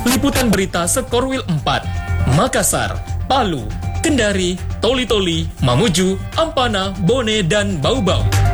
Liputan berita Sekorwil 4, Makassar, Palu, Kendari, Toli-Toli, Mamuju, Ampana, Bone, dan Bau-Bau.